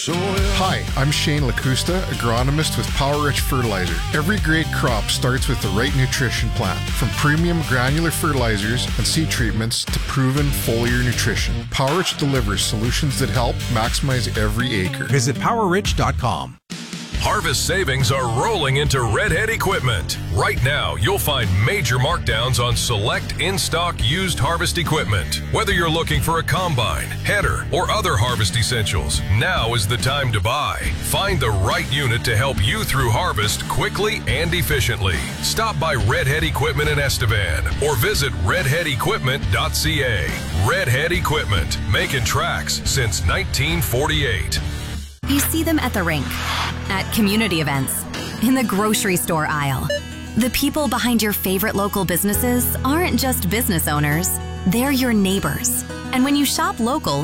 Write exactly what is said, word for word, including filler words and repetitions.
Hi, I'm Shane LaCusta, agronomist with Power Rich Fertilizer. Every great crop starts with the right nutrition plan. From premium granular fertilizers and seed treatments to proven foliar nutrition, Power Rich delivers solutions that help maximize every acre. Visit power rich dot com. Harvest savings are rolling into Redhead Equipment. Right now, you'll find major markdowns on select in-stock used harvest equipment. Whether you're looking for a combine, header, or other harvest essentials, now is the time to buy. Find the right unit to help you through harvest quickly and efficiently. Stop by Redhead Equipment in Estevan or visit redhead equipment dot c a. Redhead Equipment, making tracks since nineteen forty-eight. You see them at the rink, at community events, in the grocery store aisle. The people behind your favorite local businesses aren't just business owners, they're your neighbors. And when you shop local,